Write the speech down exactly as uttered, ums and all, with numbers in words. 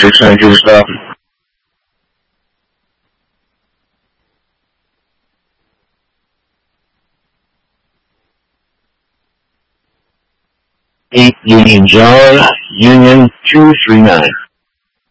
six ninety stop. eight Union John, Union two three nine.